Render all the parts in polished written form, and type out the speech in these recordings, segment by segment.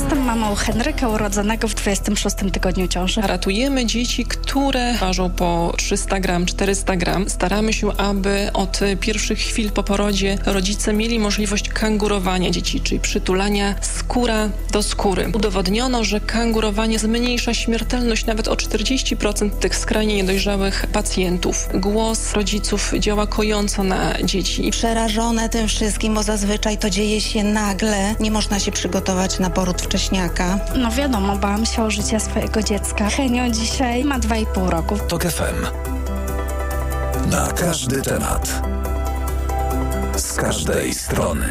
Jestem mamą Henryka, urodzonego w 26 tygodniu ciąży. Ratujemy dzieci, które ważą po 300 gram, 400 gram. Staramy się, aby od pierwszych chwil po porodzie rodzice mieli możliwość kangurowania dzieci, czyli przytulania skóra do skóry. Udowodniono, że kangurowanie zmniejsza śmiertelność nawet o 40% tych skrajnie niedojrzałych pacjentów. Głos rodziców działa kojąco na dzieci. Przerażone tym wszystkim, bo zazwyczaj to dzieje się nagle. Nie można się przygotować na poród wcześniaka. No wiadomo, bałam się o życie swojego dziecka. Henio dzisiaj ma 2,5 roku. TOK FM. Na każdy temat. Z każdej strony.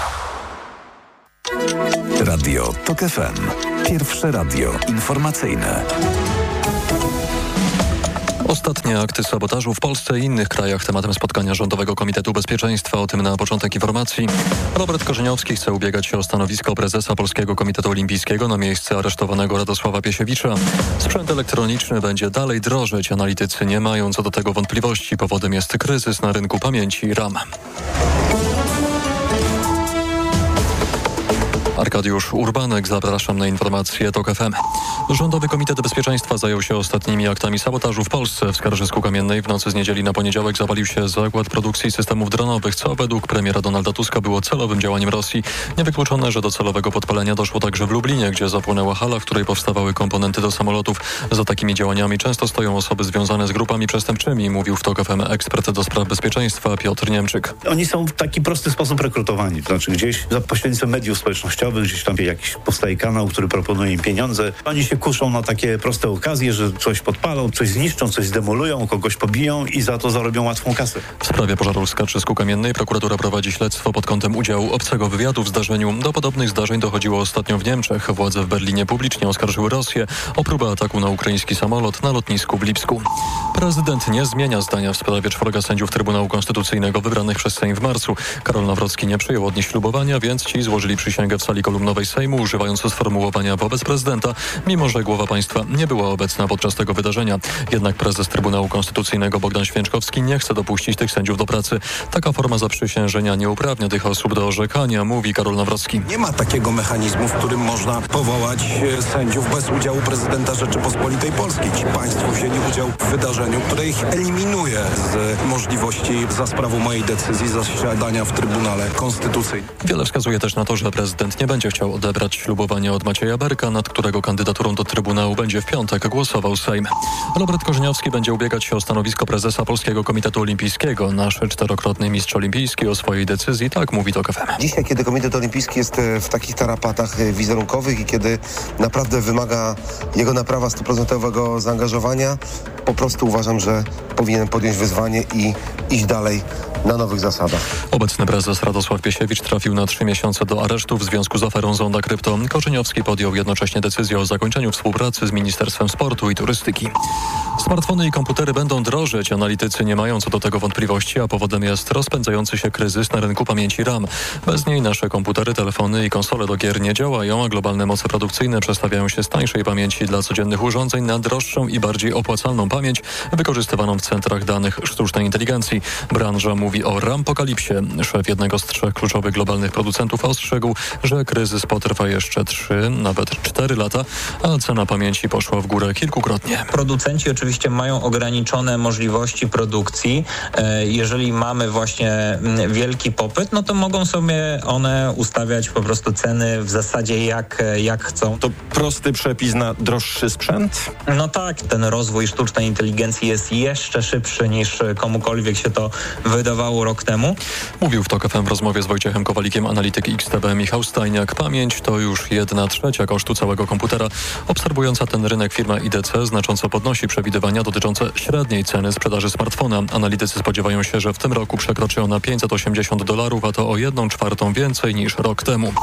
Radio TOK FM. Pierwsze radio informacyjne. Ostatnie akty sabotażu w Polsce i innych krajach tematem spotkania Rządowego Komitetu Bezpieczeństwa. O tym na początek informacji. Robert Korzeniowski chce ubiegać się o stanowisko prezesa Polskiego Komitetu Olimpijskiego na miejsce aresztowanego Radosława Piesiewicza. Sprzęt elektroniczny będzie dalej drożeć. Analitycy nie mają co do tego wątpliwości. Powodem jest kryzys na rynku pamięci RAM. Arkadiusz Urbanek, zapraszam na informacje TOK FM. Rządowy Komitet Bezpieczeństwa zajął się ostatnimi aktami sabotażu w Polsce. W Skarżysku Kamiennej w nocy z niedzieli na poniedziałek zapalił się zakład produkcji systemów dronowych, co według premiera Donalda Tuska było celowym działaniem Rosji. Niewykluczone, że do celowego podpalenia doszło także w Lublinie, gdzie zapłonęła hala, w której powstawały komponenty do samolotów. Za takimi działaniami często stoją osoby związane z grupami przestępczymi, mówił w TOK FM ekspert do spraw bezpieczeństwa Piotr Niemczyk. Oni są w taki prosty sposób rekrutowani, to znaczy gdzieś za pośrednictwem mediów społecznościowych, gdzieś tam jakiś powstaje kanał, który proponuje im pieniądze. Oni się kuszą na takie proste okazje, że coś podpalą, coś zniszczą, coś zdemolują, kogoś pobiją i za to zarobią łatwą kasę. W sprawie pożaru w Skarżysku Kamiennej prokuratura prowadzi śledztwo pod kątem udziału obcego wywiadu w zdarzeniu. Do podobnych zdarzeń dochodziło ostatnio w Niemczech. Władze w Berlinie publicznie oskarżyły Rosję o próbę ataku na ukraiński samolot na lotnisku w Lipsku. Prezydent nie zmienia zdania w sprawie 4 sędziów Trybunału Konstytucyjnego wybranych przez Sejm w marcu. Karol Nawrocki nie przyjął od nich ślubowania, więc ci złożyli przysięgę w sali kolumnowej Sejmu, używając sformułowania wobec prezydenta, mimo że głowa państwa nie była obecna podczas tego wydarzenia. Jednak prezes Trybunału Konstytucyjnego Bogdan Święczkowski nie chce dopuścić tych sędziów do pracy. Taka forma zaprzysiężenia nie uprawnia tych osób do orzekania, mówi Karol Nawrocki. Nie ma takiego mechanizmu, w którym można powołać sędziów bez udziału prezydenta Rzeczypospolitej Polskiej. Ci państwo wzięli udział w wydarzeniu, które ich eliminuje z możliwości za sprawą mojej decyzji zasiadania w Trybunale Konstytucyjnym. Wiele wskazuje też na to, że prezydent nie będzie chciał odebrać ślubowania od Macieja Berka, nad którego kandydaturą do Trybunału będzie w piątek głosował Sejm. Robert Korzeniowski będzie ubiegać się o stanowisko prezesa Polskiego Komitetu Olimpijskiego. Nasz 4-krotny mistrz olimpijski o swojej decyzji tak mówi TOK FM. Dzisiaj, kiedy Komitet Olimpijski jest w takich tarapatach wizerunkowych i kiedy naprawdę wymaga jego naprawa 100% zaangażowania, po prostu uważam, że powinien podjąć wyzwanie i iść dalej na nowych zasadach. Obecny prezes Radosław Piesiewicz trafił na 3 miesiące do aresztu w związku z aferą Zonda Krypto. Korzeniowski podjął jednocześnie decyzję o zakończeniu współpracy z Ministerstwem Sportu i Turystyki. Smartfony i komputery będą drożeć. Analitycy nie mają co do tego wątpliwości, a powodem jest rozpędzający się kryzys na rynku pamięci RAM. Bez niej nasze komputery, telefony i konsole do gier nie działają, a globalne moce produkcyjne przestawiają się z tańszej pamięci dla codziennych urządzeń na droższą i bardziej opłacalną pamięć wykorzystywaną w centrach danych sztucznej inteligencji. Branża mówi o rampokalipsie. Szef jednego z 3 kluczowych globalnych producentów ostrzegł, że kryzys potrwa jeszcze 3, nawet 4 lata, a cena pamięci poszła w górę kilkukrotnie. Producenci oczywiście mają ograniczone możliwości produkcji. Jeżeli mamy właśnie wielki popyt, no to mogą sobie one ustawiać po prostu ceny w zasadzie jak chcą. To prosty przepis na droższy sprzęt? No tak, ten rozwój sztucznej inteligencji jest jeszcze szybszy niż komukolwiek się to wydawało rok temu. Mówił w TOK FM w rozmowie z Wojciechem Kowalikiem analityk XTB Michał Stajniak. Pamięć to już 1/3 kosztu całego komputera. Obserwująca ten rynek firma IDC znacząco podnosi przewidywania dotyczące średniej ceny sprzedaży smartfona. Analitycy spodziewają się, że w tym roku przekroczy ona $580, a to o 1/4 więcej niż rok temu.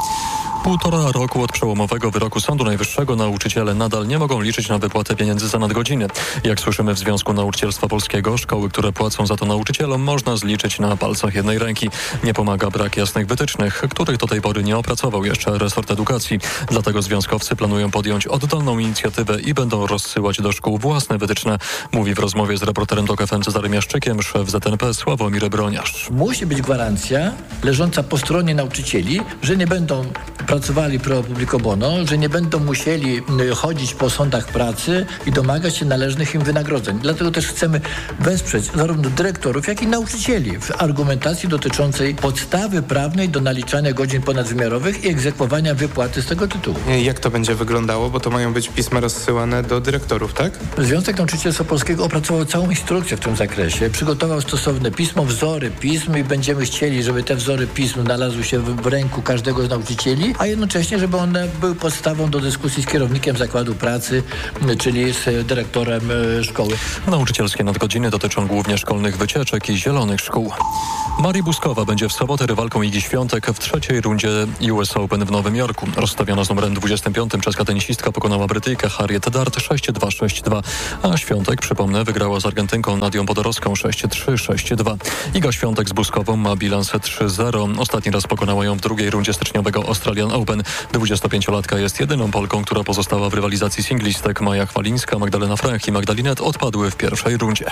1,5 roku od przełomowego wyroku Sądu Najwyższego nauczyciele nadal nie mogą liczyć na wypłatę pieniędzy za nadgodziny. Jak słyszymy w Związku Nauczycielstwa Polskiego, szkoły, które płacą za to nauczycielom, można zliczyć na palcach jednej ręki. Nie pomaga brak jasnych wytycznych, których do tej pory nie opracował jeszcze resort edukacji. Dlatego związkowcy planują podjąć oddolną inicjatywę i będą rozsyłać do szkół własne wytyczne, mówi w rozmowie z reporterem TOK FM Cezarym Jaszczykiem szef ZNP Sławomir Broniarz. Musi być gwarancja leżąca po stronie nauczycieli, że nie będą pracowali pro publico bono, że nie będą musieli chodzić po sądach pracy i domagać się należnych im wynagrodzeń. Dlatego też chcemy wesprzeć zarówno dyrektorów, jak i nauczycieli w argumentacji dotyczącej podstawy prawnej do naliczania godzin ponadwymiarowych i egzekwowania wypłaty z tego tytułu. Jak to będzie wyglądało? Bo to mają być pisma rozsyłane do dyrektorów, tak? Związek Nauczycielstwa Polskiego opracował całą instrukcję w tym zakresie. Przygotował stosowne pismo, wzory pism i będziemy chcieli, żeby te wzory pism znalazły się w ręku każdego z nauczycieli, a jednocześnie, żeby one były podstawą do dyskusji z kierownikiem zakładu pracy, czyli z dyrektorem szkoły. Nauczycielskie nadgodziny dotyczą głównie szkolnych wycieczek i zielonych szkół. Mari Buskowa będzie w sobotę rywalką Igi Świątek w trzeciej rundzie US Open w Nowym Jorku. Rozstawiona z numerem 25 czeska tenisistka pokonała Brytyjkę Harriet Dart 6-2, 6-2, a Świątek, przypomnę, wygrała z Argentynką Nadią Podorowską 6-3, 6-2. Iga Świątek z Buskową ma bilans 3-0. Ostatni raz pokonała ją w drugiej rundzie styczniowego Australian Open. 25-latka jest jedyną Polką, która pozostała w rywalizacji singlistek. Maja Chwalińska, Magdalena Frech i Magdalinet odpadły w pierwszej rundzie.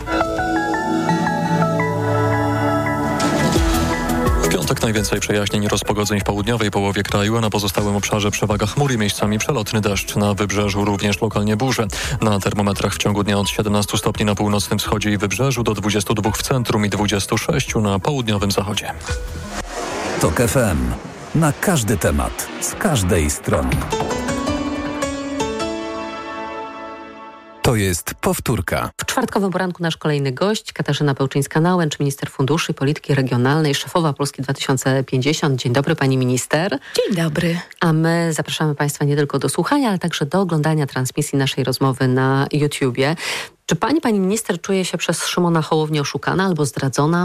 W piątek najwięcej przejaśnień i rozpogodzeń w południowej połowie kraju, a na pozostałym obszarze przewaga chmur i miejscami przelotny deszcz. Na wybrzeżu również lokalnie burze. Na termometrach w ciągu dnia od 17 stopni na północnym wschodzie i wybrzeżu do 22 w centrum i 26 na południowym zachodzie. TOK FM. Na każdy temat, z każdej strony. To jest powtórka. W czwartkowym poranku nasz kolejny gość, Katarzyna Pełczyńska-Nałęcz, minister funduszy i polityki regionalnej, szefowa Polski 2050. Dzień dobry, pani minister. Dzień dobry. A my zapraszamy państwa nie tylko do słuchania, ale także do oglądania transmisji naszej rozmowy na YouTubie. Czy pani minister czuje się przez Szymona Hołownię oszukana albo zdradzona?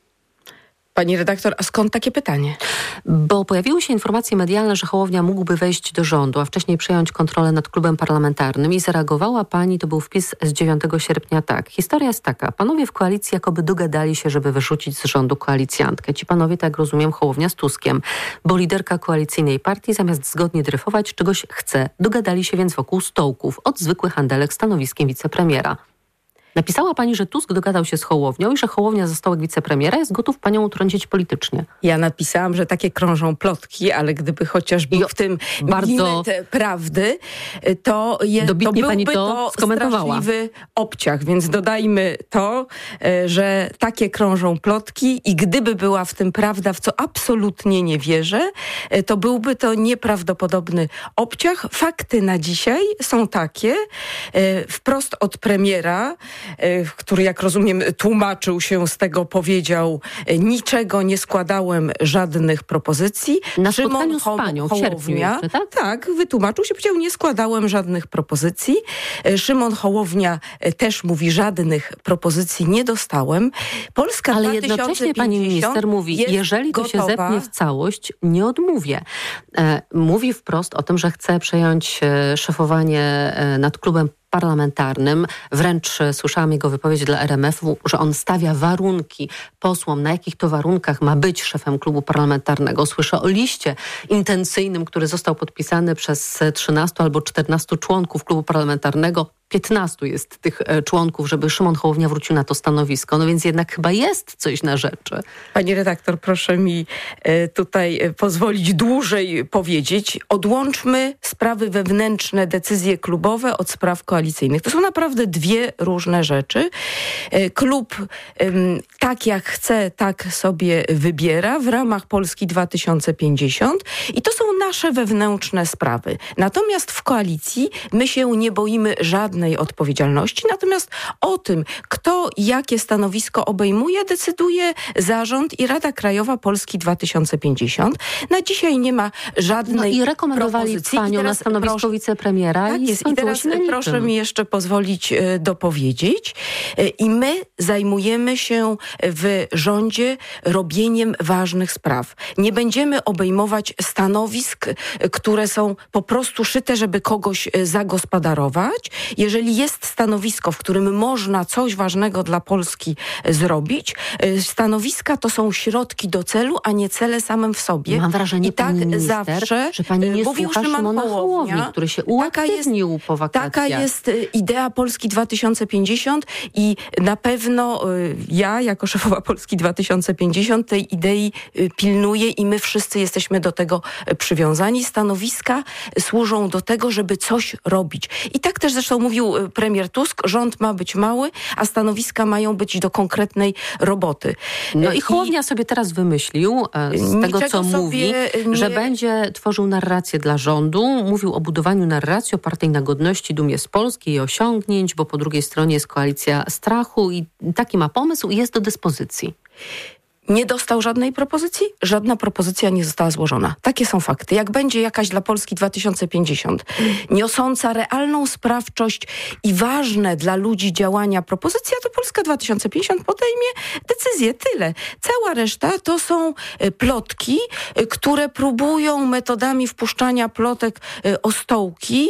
Pani redaktor, a skąd takie pytanie? Bo pojawiły się informacje medialne, że Hołownia mógłby wejść do rządu, a wcześniej przejąć kontrolę nad klubem parlamentarnym i zareagowała pani, to był wpis z 9 sierpnia tak. Historia jest taka, panowie w koalicji jakoby dogadali się, żeby wyrzucić z rządu koalicjantkę. Ci panowie, tak rozumiem, Hołownia z Tuskiem, bo liderka koalicyjnej partii zamiast zgodnie dryfować czegoś chce. Dogadali się więc wokół stołków, od zwykłych handelek stanowiskiem wicepremiera. Napisała pani, że Tusk dogadał się z Hołownią i że Hołownia za stołek wicepremiera jest gotów panią utrącić politycznie. Ja napisałam, że takie krążą plotki, ale gdyby chociaż był w tym bardzo prawdy, to byłby pani to skomentowała. Straszliwy obciach. Więc dodajmy to, że takie krążą plotki i gdyby była w tym prawda, w co absolutnie nie wierzę, to byłby to nieprawdopodobny obciach. Fakty na dzisiaj są takie, wprost od premiera, który, jak rozumiem, tłumaczył się z tego, powiedział, niczego nie składałem, żadnych propozycji. Na spotkaniu z panią w sierpniu jeszcze, tak? Tak, wytłumaczył się, powiedział, nie składałem żadnych propozycji. Szymon Hołownia też mówi, żadnych propozycji nie dostałem. Polska ale 2050 jednocześnie pani minister mówi, jeżeli to się zepnie w całość, nie odmówię. Mówi wprost o tym, że chce przejąć szefowanie nad klubem parlamentarnym. Wręcz słyszałam jego wypowiedź dla RMF-u, że on stawia warunki posłom, na jakich to warunkach ma być szefem klubu parlamentarnego. Słyszę o liście intencyjnym, który został podpisany przez 13 albo 14 członków klubu parlamentarnego. 15 jest tych członków, żeby Szymon Hołownia wrócił na to stanowisko. No więc jednak chyba jest coś na rzeczy. Pani redaktor, proszę mi tutaj pozwolić dłużej powiedzieć. Odłączmy sprawy wewnętrzne, decyzje klubowe od spraw koalicyjnych. To są naprawdę dwie różne rzeczy. Klub tak jak chce, tak sobie wybiera w ramach Polski 2050 i to są nasze wewnętrzne sprawy. Natomiast w koalicji my się nie boimy żadnej odpowiedzialności. Natomiast o tym, kto jakie stanowisko obejmuje, decyduje zarząd i Rada Krajowa Polski 2050. Na dzisiaj nie ma żadnej i rekomendowali propozycji. panią na stanowisko wicepremiera. Tak jest. I teraz proszę mi jeszcze pozwolić dopowiedzieć. I my zajmujemy się w rządzie robieniem ważnych spraw. Nie będziemy obejmować stanowisk, które są po prostu szyte, żeby kogoś zagospodarować. jeżeli jest stanowisko, w którym można coś ważnego dla Polski zrobić, stanowiska to są środki do celu, a nie cele samym w sobie. Mam wrażenie, i tak pani minister, zawsze że pani nie słucha Szymona Hołowni, który się uaktywnił po wakacjach. Taka jest idea Polski 2050 i na pewno ja, jako szefowa Polski 2050, tej idei pilnuję i my wszyscy jesteśmy do tego przywiązani. Stanowiska służą do tego, żeby coś robić. I tak też zresztą mówił premier Tusk, rząd ma być mały, a stanowiska mają być do konkretnej roboty. No i Hołownia sobie teraz wymyślił, z tego co mówi, że będzie tworzył narrację dla rządu. Mówił o budowaniu narracji opartej na godności, dumie z Polski i osiągnięć, bo po drugiej stronie jest koalicja strachu i taki ma pomysł i jest do dyspozycji. Nie dostał żadnej propozycji? Żadna propozycja nie została złożona. Takie są fakty. Jak będzie jakaś dla Polski 2050 niosąca realną sprawczość i ważne dla ludzi działania propozycja, to Polska 2050 podejmie decyzję. Tyle. Cała reszta to są plotki, które próbują metodami wpuszczania plotek o stołki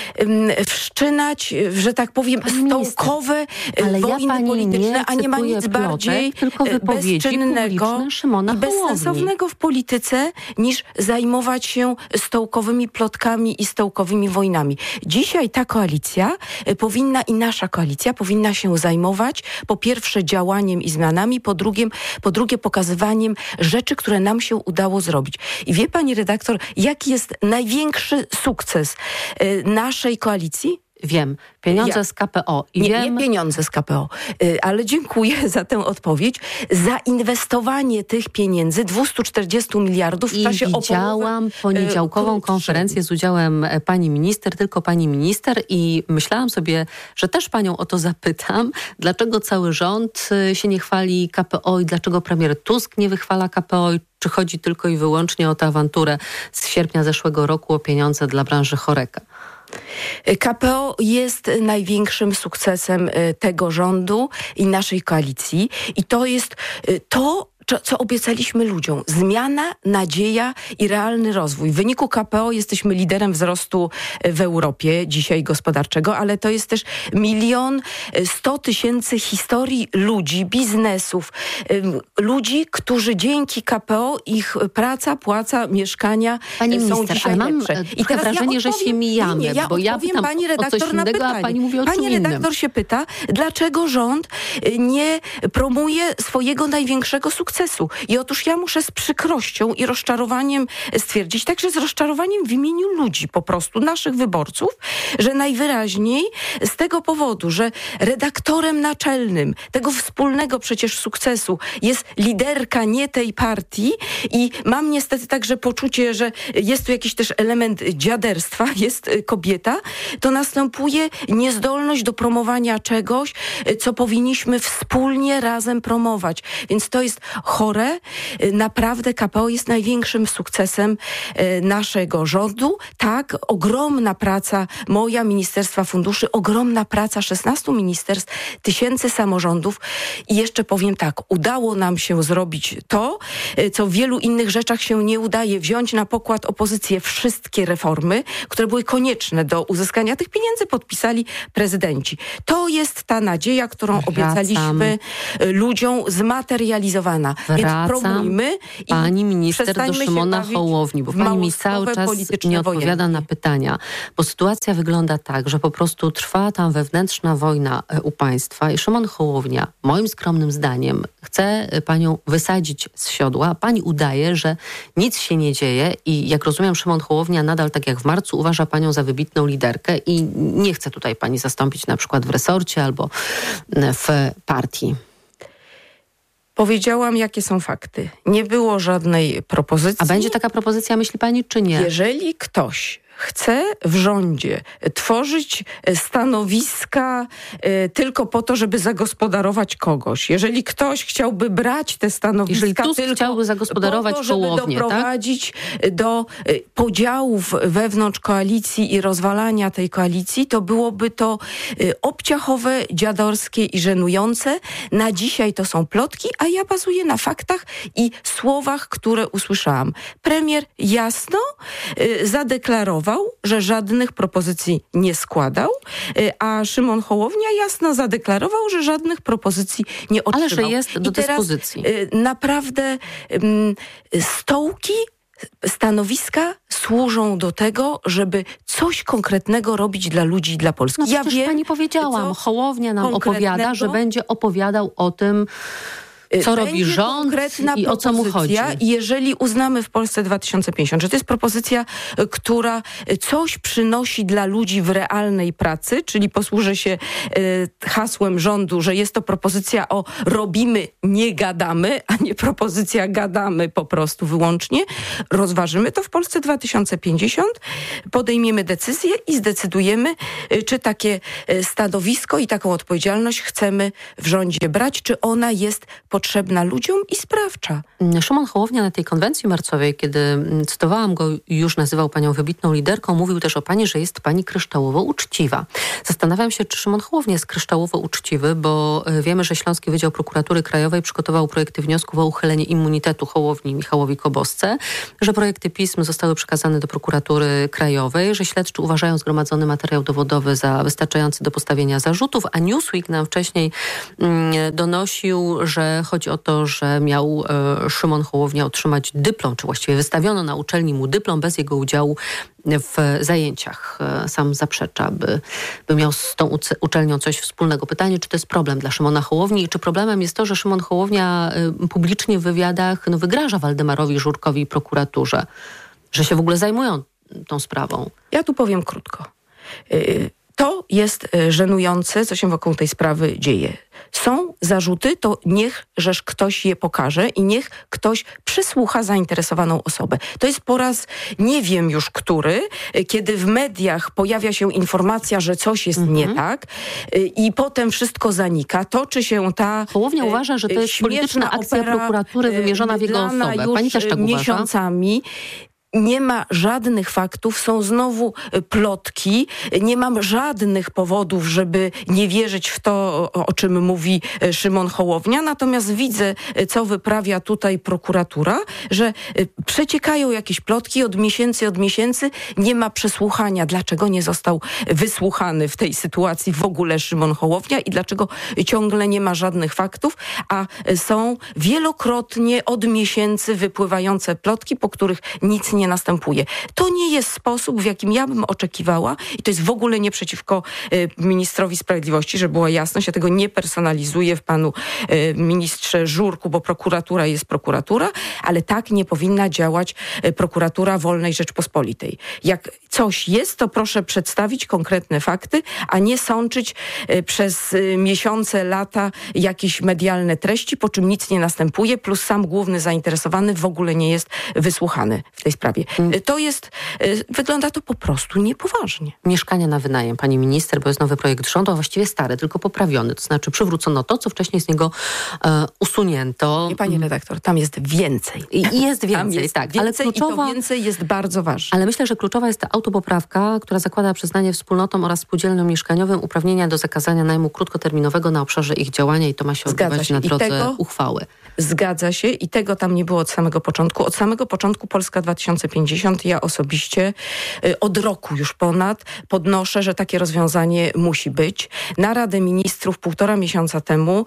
wszczynać, że tak powiem, stołkowe wojny polityczne, a nie ma nic bardziej bezczynnego i bezsensownego w polityce niż zajmować się stołkowymi plotkami i stołkowymi wojnami. Dzisiaj ta koalicja powinna i nasza koalicja powinna się zajmować po pierwsze działaniem i zmianami, po drugie pokazywaniem rzeczy, które nam się udało zrobić. I wie pani redaktor, jaki jest największy sukces naszej koalicji? Wiem. Pieniądze z KPO. I nie pieniądze z KPO, ale dziękuję za tę odpowiedź. Zainwestowanie tych pieniędzy, 240 miliardów w czasie widziałam poniedziałkową konferencję z udziałem pani minister, tylko pani minister i myślałam sobie, że też panią o to zapytam, dlaczego cały rząd się nie chwali KPO i dlaczego premier Tusk nie wychwala KPO i czy chodzi tylko i wyłącznie o tę awanturę z sierpnia zeszłego roku o pieniądze dla branży Horeca. KPO jest największym sukcesem tego rządu i naszej koalicji i to jest to, co obiecaliśmy ludziom. Zmiana, nadzieja i realny rozwój. W wyniku KPO jesteśmy liderem wzrostu w Europie dzisiaj gospodarczego, ale to jest też 1 100 000 historii ludzi, biznesów, ludzi, którzy dzięki KPO ich praca, płaca, mieszkania pani są minister, dzisiaj ale mam lepsze. I teraz wrażenie, że się mijamy, bo ja pytam pani redaktor o coś innego, a pani mówi o czym innym. Pani redaktor się pyta, dlaczego rząd nie promuje swojego największego sukcesu. I otóż ja muszę z przykrością i rozczarowaniem stwierdzić, także z rozczarowaniem w imieniu ludzi po prostu, naszych wyborców, że najwyraźniej z tego powodu, że redaktorem naczelnym tego wspólnego przecież sukcesu jest liderka nie tej partii i mam niestety także poczucie, że jest tu jakiś też element dziaderstwa, jest kobieta, to następuje niezdolność do promowania czegoś, co powinniśmy wspólnie razem promować. Więc to jest chore. Naprawdę KPO jest największym sukcesem naszego rządu. Tak, ogromna praca moja, Ministerstwa Funduszy, ogromna praca 16 ministerstw, tysięcy samorządów i jeszcze powiem tak, udało nam się zrobić to, co w wielu innych rzeczach się nie udaje, wziąć na pokład opozycję wszystkie reformy, które były konieczne do uzyskania tych pieniędzy, podpisali prezydenci. To jest ta nadzieja, którą obiecaliśmy ludziom, zmaterializowana. Więc promujmy i pani minister do Szymona Hołowni, bo pani mi cały czas nie odpowiada na pytania, bo sytuacja wygląda tak, że po prostu trwa tam wewnętrzna wojna u państwa i Szymon Hołownia, moim skromnym zdaniem, chce panią wysadzić z siodła. Pani udaje, że nic się nie dzieje i jak rozumiem, Szymon Hołownia nadal, tak jak w marcu, uważa panią za wybitną liderkę i nie chce tutaj pani zastąpić na przykład w resorcie albo w partii. Powiedziałam, jakie są fakty. Nie było żadnej propozycji. A będzie taka propozycja, myśli pani, czy nie? Jeżeli ktoś chce w rządzie tworzyć stanowiska tylko po to, żeby zagospodarować kogoś. Jeżeli ktoś chciałby brać te stanowiska jeżeli Tusk tylko chciałby zagospodarować po to, żeby Hołownię, doprowadzić do podziałów wewnątrz koalicji i rozwalania tej koalicji, to byłoby to obciachowe, dziadorskie i żenujące. Na dzisiaj to są plotki, a ja bazuję na faktach i słowach, które usłyszałam. Premier jasno zadeklarował, deklarował, że żadnych propozycji nie składał, a Szymon Hołownia jasno zadeklarował, że żadnych propozycji nie otrzymał. Ale że jest do dyspozycji. Naprawdę stołki, stanowiska służą do tego, żeby coś konkretnego robić dla ludzi, dla Polski. No ja wiem, pani powiedziałam, Hołownia nam opowiada, że będzie opowiadał o tym, co robi rząd i o co mu chodzi. Jeżeli uznamy w Polsce 2050, że to jest propozycja, która coś przynosi dla ludzi w realnej pracy, czyli posłużę się hasłem rządu, że jest to propozycja o robimy, nie gadamy, a nie propozycja gadamy po prostu wyłącznie, rozważymy to w Polsce 2050, podejmiemy decyzję i zdecydujemy, czy takie stanowisko i taką odpowiedzialność chcemy w rządzie brać, czy ona jest potrzebna ludziom i sprawcza. Szymon Hołownia na tej konwencji marcowej, kiedy cytowałam go, już nazywał panią wybitną liderką, mówił też o pani, że jest pani kryształowo uczciwa. Zastanawiam się, czy Szymon Hołownia jest kryształowo uczciwy, bo wiemy, że Śląski Wydział Prokuratury Krajowej przygotował projekty wniosków o uchylenie immunitetu Hołowni i Michałowi Kobosce, że projekty pism zostały przekazane do Prokuratury Krajowej, że śledczy uważają zgromadzony materiał dowodowy za wystarczający do postawienia zarzutów, a Newsweek nam wcześniej donosił, że chodzi o to, że miał Szymon Hołownia otrzymać dyplom, czy właściwie wystawiono na uczelni mu dyplom bez jego udziału w zajęciach. Sam zaprzecza, by miał z tą uczelnią coś wspólnego. Pytanie, czy to jest problem dla Szymona Hołowni i czy problemem jest to, że Szymon Hołownia publicznie w wywiadach wygraża Waldemarowi Żurkowi i prokuraturze, że się w ogóle zajmują tą sprawą. Ja tu powiem krótko. To jest żenujące, co się wokół tej sprawy dzieje. Są zarzuty, to niechżeż ktoś je pokaże i niech ktoś przesłucha zainteresowaną osobę. To jest po raz nie wiem już który, kiedy w mediach pojawia się informacja, że coś jest nie tak i potem wszystko zanika. Toczy się ta Hołownia uważa, że to jest polityczna akcja prokuratury wymierzona w jego osobę. Pani też tak uważa? Miesiącami. Nie ma żadnych faktów, są znowu plotki. Nie mam żadnych powodów, żeby nie wierzyć w to, o czym mówi Szymon Hołownia. Natomiast widzę, co wyprawia tutaj prokuratura, że przeciekają jakieś plotki od miesięcy. Nie ma przesłuchania. Dlaczego nie został wysłuchany w tej sytuacji w ogóle Szymon Hołownia i dlaczego ciągle nie ma żadnych faktów, a są wielokrotnie od miesięcy wypływające plotki, po których nic nie następuje. To nie jest sposób, w jakim ja bym oczekiwała i to jest w ogóle nie przeciwko ministrowi sprawiedliwości, żeby była jasność. Ja tego nie personalizuję w panu ministrze Żurku, bo prokuratura jest prokuratura, ale tak nie powinna działać prokuratura wolnej Rzeczpospolitej. Jak coś jest, to proszę przedstawić konkretne fakty, a nie sączyć przez miesiące, lata jakieś medialne treści, po czym nic nie następuje, plus sam główny zainteresowany w ogóle nie jest wysłuchany w tej sprawie. To jest, wygląda to po prostu niepoważnie. Mieszkania na wynajem, pani minister, bo jest nowy projekt rządu, a właściwie stary, tylko poprawiony. To znaczy przywrócono to, co wcześniej z niego usunięto. Nie, pani redaktor, tam jest więcej. I jest więcej, jest tak. Więcej, ale kluczowa, i to więcej jest bardzo ważne. Ale myślę, że kluczowa jest ta autopoprawka, która zakłada przyznanie wspólnotom oraz spółdzielniom mieszkaniowym uprawnienia do zakazania najmu krótkoterminowego na obszarze ich działania i to ma się odbywać na drodze uchwały. Zgadza się i tego tam nie było od samego początku. Od samego początku Polska 2050, ja osobiście od roku już ponad podnoszę, że takie rozwiązanie musi być. Na Radę Ministrów 1,5 miesiąca temu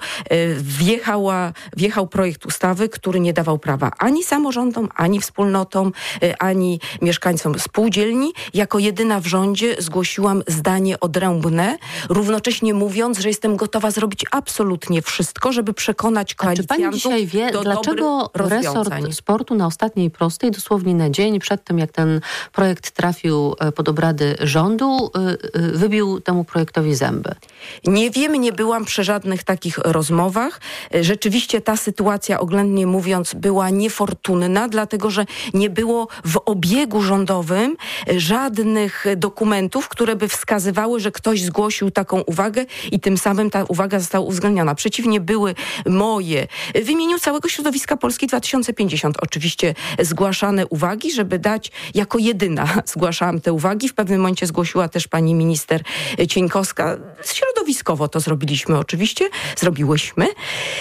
wjechał projekt ustawy, który nie dawał prawa ani samorządom, ani wspólnotom, ani mieszkańcom spółdzielni. Jako jedyna w rządzie zgłosiłam zdanie odrębne, równocześnie mówiąc, że jestem gotowa zrobić absolutnie wszystko, żeby przekonać koalicjantów. Czy pani dzisiaj wie, dlaczego resort sportu na ostatniej prostej, dosłownie na dzień przed tym, jak ten projekt trafił pod obrady rządu, wybił temu projektowi zęby? Nie wiem, nie byłam przy żadnych takich rozmowach. Rzeczywiście ta sytuacja, oględnie mówiąc, była niefortunna, dlatego że nie było w obiegu rządowym żadnych dokumentów, które by wskazywały, że ktoś zgłosił taką uwagę i tym samym ta uwaga została uwzględniona. Przeciwnie, były moje w imieniu całego środowiska Polski 2050 oczywiście zgłaszane uwagi, żeby dać, jako jedyna zgłaszałam te uwagi. W pewnym momencie zgłosiła też pani minister Cieńkowska. Środowiskowo to zrobiliśmy oczywiście, zrobiłyśmy.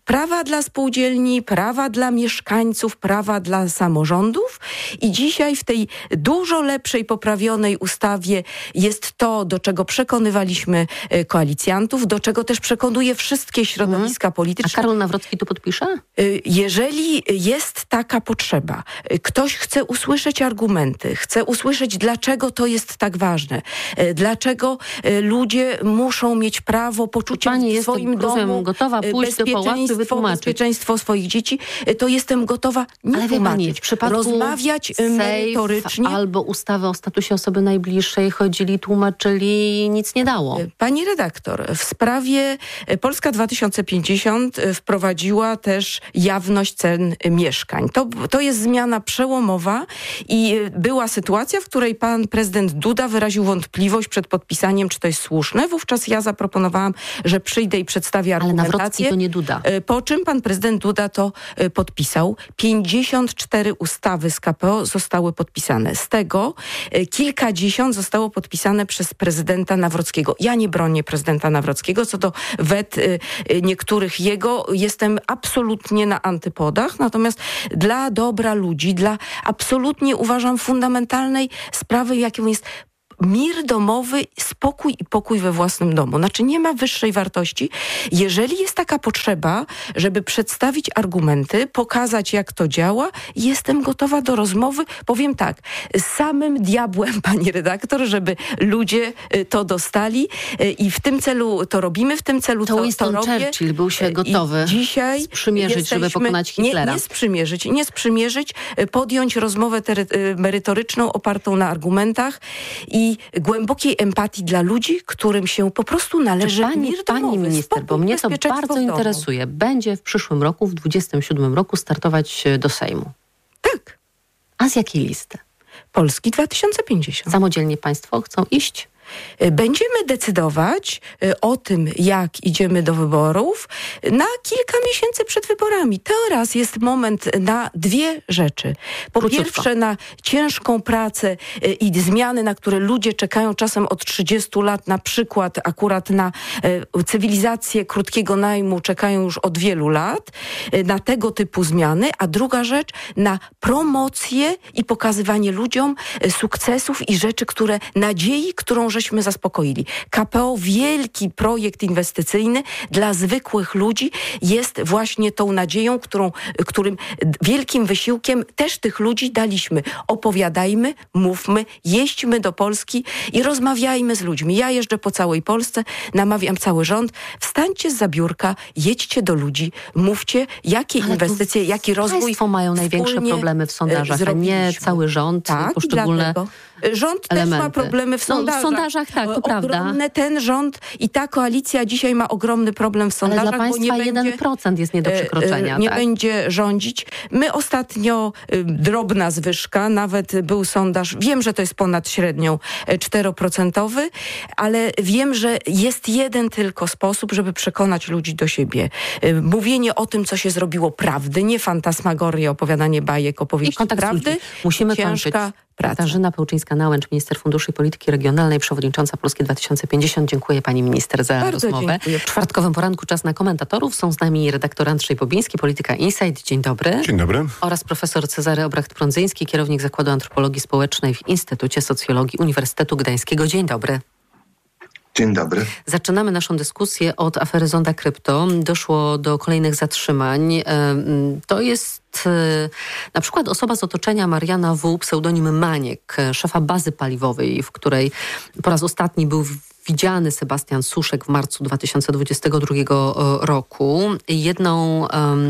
prawa dla spółdzielni, prawa dla mieszkańców, prawa dla samorządów i dzisiaj w tej dużo lepszej, poprawionej ustawie jest to, do czego przekonywaliśmy koalicjantów, do czego też przekonuje wszystkie środowiska polityczne. A Karol Nawrocki to podpisze? Jeżeli jest taka potrzeba, ktoś chce usłyszeć argumenty, chce usłyszeć, dlaczego to jest tak ważne, dlaczego ludzie muszą mieć prawo, poczucie w swoim domu, gotowa pójść do pałacu i wytłumaczyć bezpieczeństwo swoich dzieci, to jestem gotowa nie tłumaczyć, w przypadku rozmawiać merytorycznie. Albo ustawę o statusie osoby najbliższej chodzili, tłumaczyli, nic nie dało. Pani redaktor, w sprawie Polska 2050 wprowadziła też jawność cen mieszkań. To jest zmiana przełomowa i była sytuacja, w której pan prezydent Duda wyraził wątpliwość przed podpisaniem, czy to jest słuszne. Wówczas ja zaproponowałam, że przyjdę i przedstawię argumentację. Ale Nawrocki to nie Duda. Po czym pan prezydent Duda to podpisał. 54 ustawy z KPO zostały podpisane. Z tego kilkadziesiąt zostało podpisane przez prezydenta Nawrockiego. Ja nie bronię prezydenta Nawrockiego. Co do wet niektórych jego, jestem absolutnie na antypodach. Natomiast dla dobra ludzi, absolutnie uważam fundamentalnej sprawy, jaką jest mir domowy, spokój i pokój we własnym domu. Znaczy nie ma wyższej wartości. Jeżeli jest taka potrzeba, żeby przedstawić argumenty, pokazać jak to działa, jestem gotowa do rozmowy. Powiem tak, z samym diabłem, pani redaktor, żeby ludzie to dostali i w tym celu to robimy, w tym celu to Winston robię. Churchill był się gotowy dzisiaj sprzymierzyć, żeby pokonać Hitlera. Nie sprzymierzyć, podjąć rozmowę merytoryczną opartą na argumentach i głębokiej empatii dla ludzi, którym się po prostu należy mir domowy, pani minister, bo mnie to bardzo interesuje. Będzie w przyszłym roku, w 27 roku startować do Sejmu. Tak. A z jakiej listy? Polski 2050. Samodzielnie państwo chcą iść? Będziemy decydować o tym, jak idziemy do wyborów na kilka miesięcy przed wyborami. Teraz jest moment na dwie rzeczy. Po pierwsze na ciężką pracę i zmiany, na które ludzie czekają czasem od 30 lat, na przykład akurat na cywilizację krótkiego najmu czekają już od wielu lat, na tego typu zmiany, a druga rzecz na promocję i pokazywanie ludziom sukcesów i rzeczy, nadziei, którą żeśmy zaspokoili. KPO, wielki projekt inwestycyjny dla zwykłych ludzi jest właśnie tą nadzieją, którym wielkim wysiłkiem też tych ludzi daliśmy. Opowiadajmy, mówmy, jeźdźmy do Polski i rozmawiajmy z ludźmi. Ja jeżdżę po całej Polsce, namawiam cały rząd, wstańcie zza biurka, jedźcie do ludzi, mówcie, jakie inwestycje, jaki rozwój państwo mają największe problemy w sondażach, a nie cały rząd, poszczególne rząd elementy. Też ma problemy w sondażach. W sondażach tak, to prawda. Ten rząd i ta koalicja dzisiaj ma ogromny problem w sondażach. Ale dla państwa bo 1% jest nie do przekroczenia. Nie będzie rządzić. My ostatnio drobna zwyżka, nawet był sondaż, wiem, że to jest ponad średnią 4%, ale wiem, że jest jeden tylko sposób, żeby przekonać ludzi do siebie. Mówienie o tym, co się zrobiło prawdy, nie fantasmagorie, opowiadanie bajek, opowieści prawdy. Musimy kończyć. Katarzyna Pełczyńska-Nałęcz, minister funduszy i polityki regionalnej, przewodnicząca Polski 2050. Dziękuję pani minister za rozmowę. Dziękuję. W czwartkowym poranku czas na komentatorów. Są z nami redaktor Andrzej Bobiński, Polityka Insight. Dzień dobry. Dzień dobry. Oraz profesor Cezary Obracht-Prądzyński, kierownik Zakładu Antropologii Społecznej w Instytucie Socjologii Uniwersytetu Gdańskiego. Dzień dobry. Dzień dobry. Zaczynamy naszą dyskusję od afery Zonda Krypto. Doszło do kolejnych zatrzymań. To jest na przykład osoba z otoczenia Mariana W., pseudonim Maniek, szefa bazy paliwowej, w której po raz ostatni był widziany Sebastian Suszek w marcu 2022 roku. Jedną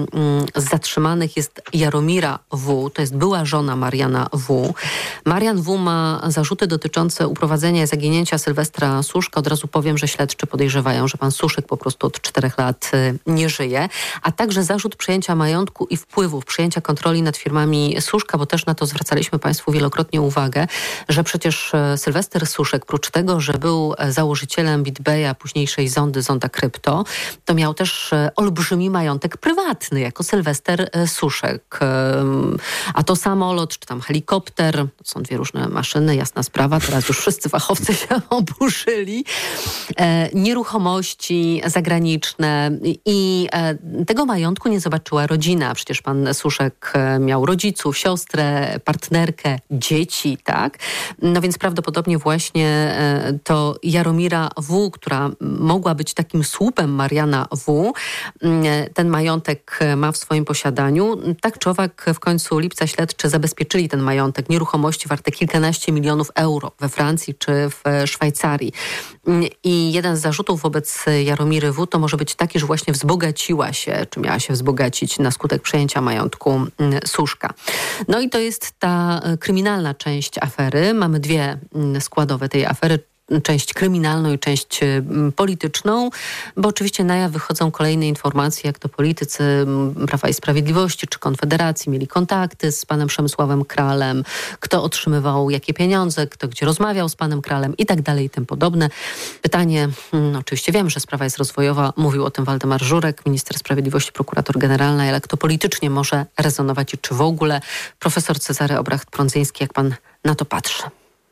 z zatrzymanych jest Jaromira W., to jest była żona Mariana W. Marian W. ma zarzuty dotyczące uprowadzenia i zaginięcia Sylwestra Suszka. Od razu powiem, że śledczy podejrzewają, że pan Suszek po prostu od 4 lat nie żyje. A także zarzut przejęcia majątku i wpływów, przejęcia kontroli nad firmami Suszka, bo też na to zwracaliśmy państwu wielokrotnie uwagę, że przecież Sylwester Suszek, prócz tego, że był założycielem założycielem BitBaya, późniejszej Zonda Krypto, to miał też olbrzymi majątek prywatny, jako Sylwester Suszek. A to samolot, czy tam helikopter, to są dwie różne maszyny, jasna sprawa, teraz już wszyscy fachowcy się oburzyli. Nieruchomości zagraniczne i tego majątku nie zobaczyła rodzina. Przecież pan Suszek miał rodziców, siostrę, partnerkę, dzieci, tak? No więc prawdopodobnie właśnie to Jaromira W., która mogła być takim słupem Mariana W., ten majątek ma w swoim posiadaniu. Tak czy owak w końcu lipca śledczy zabezpieczyli ten majątek, nieruchomości warte kilkanaście milionów euro we Francji czy w Szwajcarii. I jeden z zarzutów wobec Jaromiry W. to może być taki, że właśnie wzbogaciła się, czy miała się wzbogacić na skutek przejęcia majątku Suszka. No i to jest ta kryminalna część afery. Mamy dwie składowe tej afery. Część kryminalną i część polityczną, bo oczywiście na jaw wychodzą kolejne informacje, jak to politycy Prawa i Sprawiedliwości czy Konfederacji mieli kontakty z panem Przemysławem Kralem, kto otrzymywał jakie pieniądze, kto gdzie rozmawiał z panem Kralem i tak dalej i tym podobne. Pytanie, oczywiście wiem, że sprawa jest rozwojowa, mówił o tym Waldemar Żurek, minister sprawiedliwości, prokurator generalny, ale kto politycznie może rezonować i czy w ogóle? Profesor Cezary Obracht-Prądzyński, jak pan na to patrzy?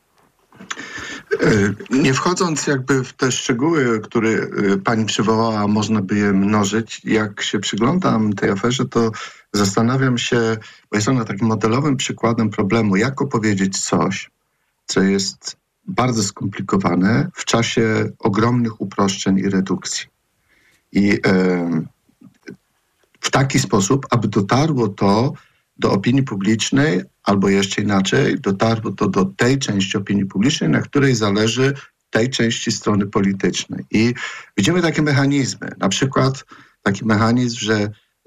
Nie wchodząc jakby w te szczegóły, które pani przywołała, można by je mnożyć. Jak się przyglądam tej aferze, to zastanawiam się, bo jest ona takim modelowym przykładem problemu, jak opowiedzieć coś, co jest bardzo skomplikowane w czasie ogromnych uproszczeń i redukcji. I w taki sposób, aby dotarło to do opinii publicznej, albo jeszcze inaczej, dotarło to do tej części opinii publicznej, na której zależy tej części strony politycznej. I widzimy takie mechanizmy, na przykład taki mechanizm, że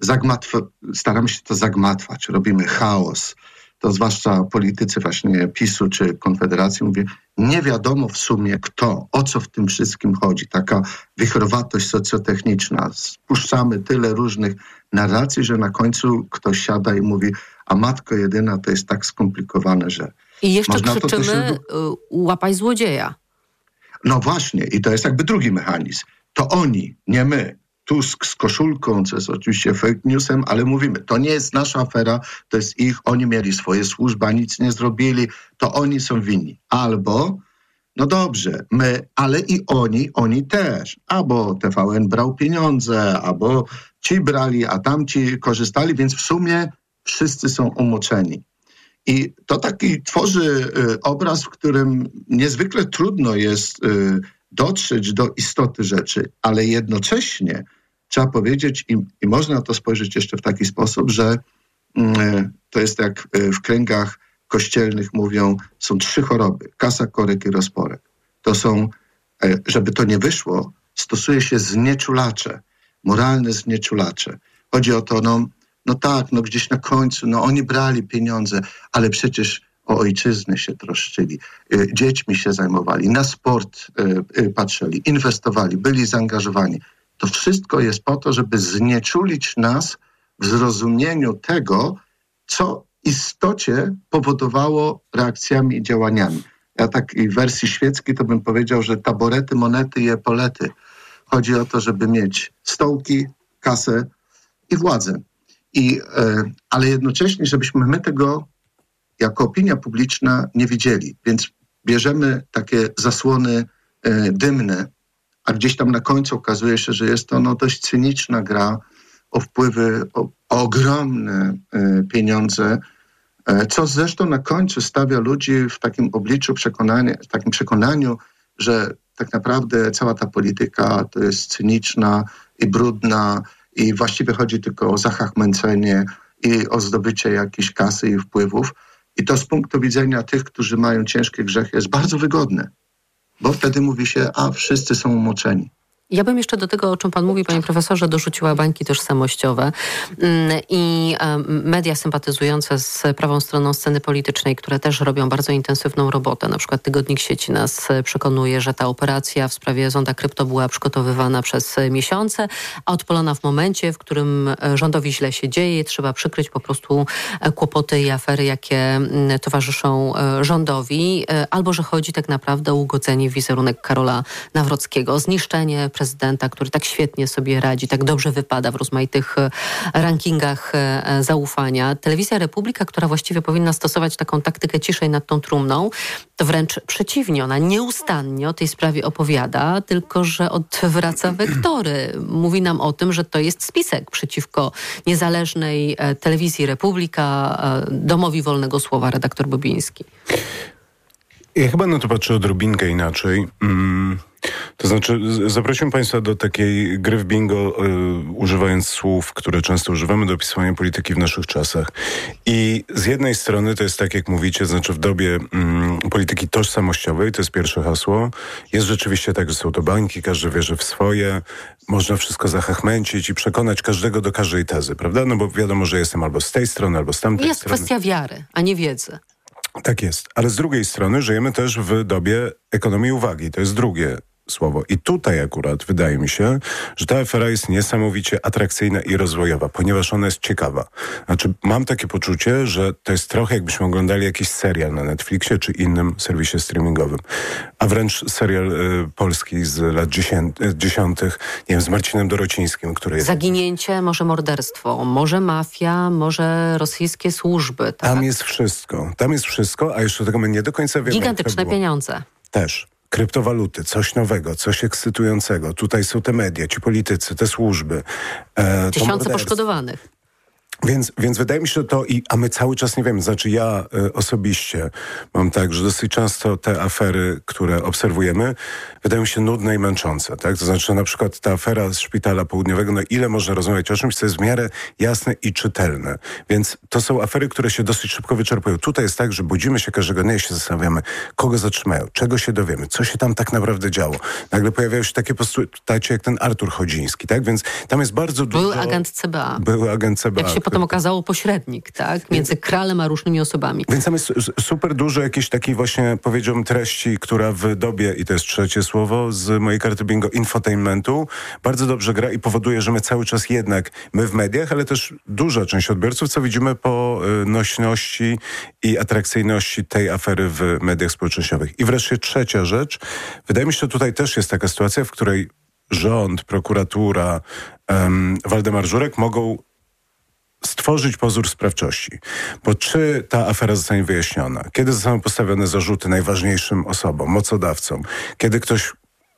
staramy się to zagmatwać, robimy chaos. To zwłaszcza politycy właśnie PiS-u czy Konfederacji mówię, nie wiadomo w sumie kto, o co w tym wszystkim chodzi. Taka wichrowatość socjotechniczna. Spuszczamy tyle różnych narracji, że na końcu ktoś siada i mówi, a matko jedyna, to jest tak skomplikowane, że... I jeszcze krzyczymy, łapaj złodzieja. No właśnie, i to jest jakby drugi mechanizm. To oni, nie my. Tusk z koszulką, co jest oczywiście fake newsem, ale mówimy, to nie jest nasza afera, to jest ich, oni mieli swoje służby, nic nie zrobili, to oni są winni. Albo, no dobrze, my, ale i oni też. Albo TVN brał pieniądze, albo ci brali, a tamci korzystali, więc w sumie wszyscy są umoczeni. I to taki tworzy obraz, w którym niezwykle trudno jest dotrzeć do istoty rzeczy, ale jednocześnie trzeba powiedzieć i można to spojrzeć jeszcze w taki sposób, że to jest jak w kręgach kościelnych mówią, są 3 choroby, kasa, korek i rozporek. To są, żeby to nie wyszło, stosuje się znieczulacze, moralne znieczulacze. Chodzi o to, no tak, gdzieś na końcu, oni brali pieniądze, ale przecież o ojczyznę się troszczyli, dziećmi się zajmowali, na sport patrzyli, inwestowali, byli zaangażowani. To wszystko jest po to, żeby znieczulić nas w zrozumieniu tego, co w istocie powodowało reakcjami i działaniami. Ja takiej wersji świeckiej to bym powiedział, że taborety, monety i epolety. Chodzi o to, żeby mieć stołki, kasę i władzę. Ale jednocześnie, żebyśmy my tego jako opinia publiczna nie widzieli. Więc bierzemy takie zasłony dymne, a gdzieś tam na końcu okazuje się, że jest to dość cyniczna gra o wpływy, o ogromne pieniądze, co zresztą na końcu stawia ludzi w takim obliczu w takim przekonaniu, że tak naprawdę cała ta polityka to jest cyniczna i brudna i właściwie chodzi tylko o zachachmęcenie i o zdobycie jakiejś kasy i wpływów. I to z punktu widzenia tych, którzy mają ciężkie grzechy, jest bardzo wygodne, bo wtedy mówi się, a wszyscy są umoczeni. Ja bym jeszcze do tego, o czym pan mówi, panie profesorze, dorzuciła bańki tożsamościowe i media sympatyzujące z prawą stroną sceny politycznej, które też robią bardzo intensywną robotę. Na przykład Tygodnik Sieci nas przekonuje, że ta operacja w sprawie zonda krypto była przygotowywana przez miesiące, a odpalona w momencie, w którym rządowi źle się dzieje. Trzeba przykryć po prostu kłopoty i afery, jakie towarzyszą rządowi, albo że chodzi tak naprawdę o ugodzenie w wizerunek Karola Nawrockiego, zniszczenie prezydenta, który tak świetnie sobie radzi, tak dobrze wypada w rozmaitych rankingach zaufania. Telewizja Republika, która właściwie powinna stosować taką taktykę ciszej nad tą trumną, to wręcz przeciwnie. Ona nieustannie o tej sprawie opowiada, tylko że odwraca wektory. Mówi nam o tym, że to jest spisek przeciwko niezależnej telewizji Republika, Domowi Wolnego Słowa, redaktor Bobiński. Ja chyba na to patrzę odrobinkę inaczej. To znaczy, zaprosiłem Państwa do takiej gry w bingo, używając słów, które często używamy do opisywania polityki w naszych czasach. I z jednej strony to jest tak, jak mówicie, znaczy w dobie polityki tożsamościowej, to jest pierwsze hasło, jest rzeczywiście tak, że są to bańki, każdy wierzy w swoje, można wszystko zachachmęcić i przekonać każdego do każdej tezy, prawda? No bo wiadomo, że jestem albo z tej strony, albo z tamtej strony. Jest kwestia wiary, a nie wiedzy. Tak jest, ale z drugiej strony żyjemy też w dobie ekonomii uwagi. To jest drugie słowo. I tutaj akurat wydaje mi się, że ta afera jest niesamowicie atrakcyjna i rozwojowa, ponieważ ona jest ciekawa. Znaczy, mam takie poczucie, że to jest trochę jakbyśmy oglądali jakiś serial na Netflixie czy innym serwisie streamingowym. A wręcz serial polski z lat 10, nie wiem, z Marcinem Dorocińskim, który jest... Zaginięcie, może morderstwo, może mafia, może rosyjskie służby. Tak? Tam jest wszystko, a jeszcze do tego my nie do końca wiemy. Gigantyczne pieniądze. Też. Kryptowaluty, coś nowego, coś ekscytującego. Tutaj są te media, ci politycy, te służby. Tysiące poszkodowanych. Więc wydaje mi się, że a my cały czas nie wiemy. Znaczy ja osobiście mam tak, że dosyć często te afery, które obserwujemy, wydają mi się nudne i męczące. Tak? To znaczy na przykład ta afera z Szpitala Południowego, no ile można rozmawiać o czymś, co jest w miarę jasne i czytelne. Więc to są afery, które się dosyć szybko wyczerpują. Tutaj jest tak, że budzimy się każdego dnia i się zastanawiamy, kogo zatrzymają, czego się dowiemy, co się tam tak naprawdę działo. Nagle pojawiają się takie postacie jak ten Artur Chodziński, tak? Więc tam jest bardzo dużo... Były agent CBA. Jak się potem okazało, pośrednik, tak? Między Kralem a różnymi osobami. Więc tam jest super dużo jakiejś takiej właśnie, powiedziałbym, treści, która w dobie, i to jest trzecie słowo z mojej karty bingo, infotainmentu, bardzo dobrze gra i powoduje, że my cały czas jednak, my w mediach, ale też duża część odbiorców, co widzimy po nośności i atrakcyjności tej afery w mediach społecznościowych. I wreszcie trzecia rzecz. Wydaje mi się, że tutaj też jest taka sytuacja, w której rząd, prokuratura, Waldemar Żurek mogą stworzyć pozór sprawczości. Bo czy ta afera zostanie wyjaśniona? Kiedy zostaną postawione zarzuty najważniejszym osobom, mocodawcom? Kiedy ktoś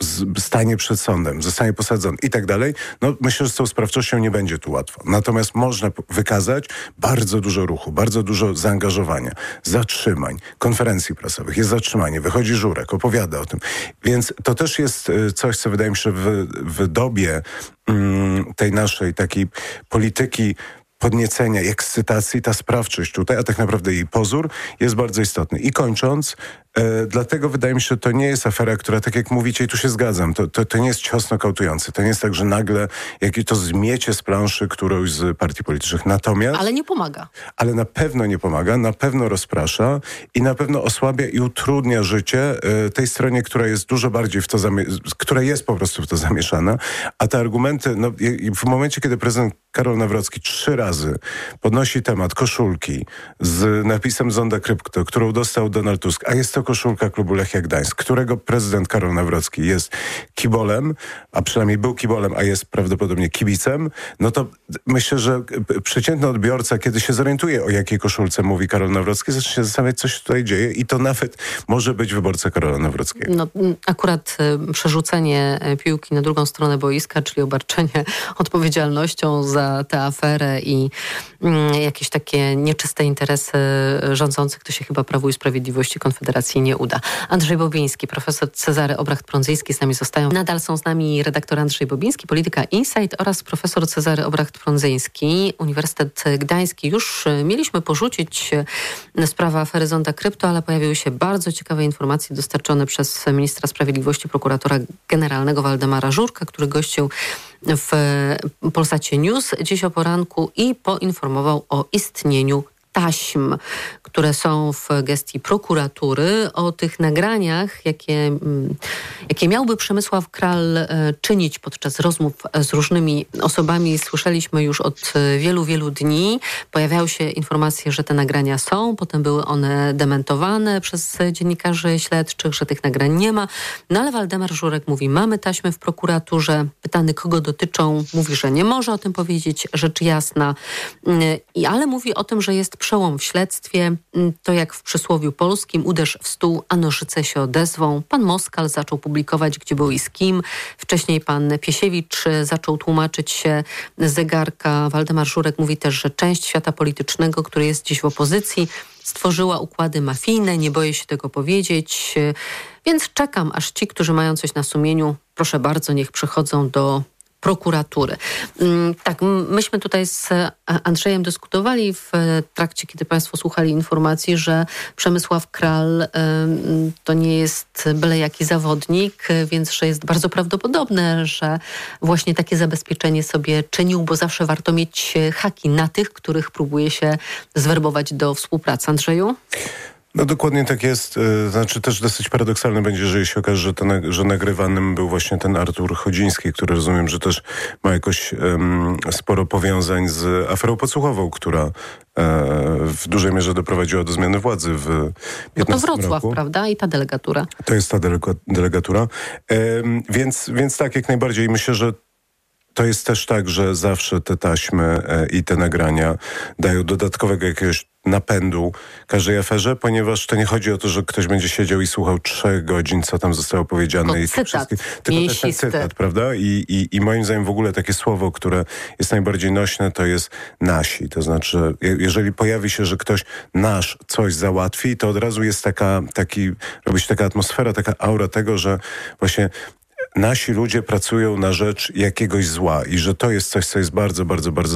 stanie przed sądem, zostanie posadzony i tak dalej, no myślę, że z tą sprawczością nie będzie tu łatwo. Natomiast można wykazać bardzo dużo ruchu, bardzo dużo zaangażowania, zatrzymań, konferencji prasowych. Jest zatrzymanie, wychodzi Żurek, opowiada o tym. Więc to też jest coś, co wydaje mi się, że w dobie tej naszej takiej polityki podniecenia i ekscytacji, ta sprawczość tutaj, a tak naprawdę jej pozór jest bardzo istotny. I kończąc, dlatego wydaje mi się, że to nie jest afera, która, tak jak mówicie, i tu się zgadzam, to nie jest cios nokautujący. To nie jest tak, że nagle to zmiecie z planszy którąś z partii politycznych. Natomiast... Ale nie pomaga. Ale na pewno nie pomaga, na pewno rozprasza i na pewno osłabia i utrudnia życie tej stronie, która jest dużo bardziej która jest po prostu w to zamieszana. A te argumenty, no, w momencie, kiedy prezydent Karol Nawrocki 3 razy podnosi temat koszulki z napisem Zonda Krypto, którą dostał Donald Tusk, a jest to koszulka klubu Lechia Gdańsk, którego prezydent Karol Nawrocki jest kibolem, a przynajmniej był kibolem, a jest prawdopodobnie kibicem, no to myślę, że przeciętny odbiorca, kiedy się zorientuje, o jakiej koszulce mówi Karol Nawrocki, zacznie się zastanawiać, co się tutaj dzieje i to nawet może być wyborca Karola Nawrockiego. No, akurat przerzucenie piłki na drugą stronę boiska, czyli obarczenie odpowiedzialnością za tę aferę i jakieś takie nieczyste interesy rządzących, to się chyba Prawu i Sprawiedliwości Konfederacji decyzji nie uda. Andrzej Bobiński, profesor Cezary Obracht-Prądzyński z nami zostają. Nadal są z nami redaktor Andrzej Bobiński, Polityka Insight oraz profesor Cezary Obracht-Prądzyński, Uniwersytet Gdański. Już mieliśmy porzucić sprawę afery Zonda Krypto, ale pojawiły się bardzo ciekawe informacje dostarczone przez ministra sprawiedliwości, prokuratora generalnego Waldemara Żurka, który gościł w Polsacie News dziś o poranku i poinformował o istnieniu taśm, które są w gestii prokuratury. O tych nagraniach, jakie miałby Przemysław Kral czynić podczas rozmów z różnymi osobami, słyszeliśmy już od wielu, wielu dni. Pojawiały się informacje, że te nagrania są, potem były one dementowane przez dziennikarzy śledczych, że tych nagrań nie ma. No ale Waldemar Żurek mówi, mamy taśmy w prokuraturze. Pytany, kogo dotyczą, mówi, że nie może o tym powiedzieć, rzecz jasna. Ale mówi o tym, że jest przełom w śledztwie. To jak w przysłowiu polskim, uderz w stół, a nożyce się odezwą. Pan Moskal zaczął publikować, gdzie był i z kim. Wcześniej pan Piesiewicz zaczął tłumaczyć się z zegarka. Waldemar Żurek mówi też, że część świata politycznego, który jest dziś w opozycji, stworzyła układy mafijne. Nie boję się tego powiedzieć. Więc czekam, aż ci, którzy mają coś na sumieniu, proszę bardzo, niech przychodzą do prokuratury. Tak, myśmy tutaj z Andrzejem dyskutowali w trakcie, kiedy państwo słuchali informacji, że Przemysław Kral to nie jest byle jaki zawodnik, więc że jest bardzo prawdopodobne, że właśnie takie zabezpieczenie sobie czynił, bo zawsze warto mieć haki na tych, których próbuje się zwerbować do współpracy. Andrzeju? No dokładnie tak jest. Znaczy też dosyć paradoksalne będzie, jeżeli się okaże, że nagrywanym był właśnie ten Artur Chodziński, który rozumiem, że też ma jakoś sporo powiązań z aferą podsłuchową, która w dużej mierze doprowadziła do zmiany władzy w 2015 to Wrocław, roku. Prawda? I ta delegatura. To jest ta delegatura. Więc tak, jak najbardziej. Myślę, że to jest też tak, że zawsze te taśmy i te nagrania dają dodatkowego jakiegoś napędu każdej aferze, ponieważ to nie chodzi o to, że ktoś będzie siedział i słuchał 3 godzin, co tam zostało powiedziane. Tylko też ten cytat, prawda? I moim zdaniem w ogóle takie słowo, które jest najbardziej nośne, to jest nasi. To znaczy, jeżeli pojawi się, że ktoś nasz coś załatwi, to od razu jest robi się taka atmosfera, taka aura tego, że właśnie nasi ludzie pracują na rzecz jakiegoś zła i że to jest coś, co jest bardzo, bardzo, bardzo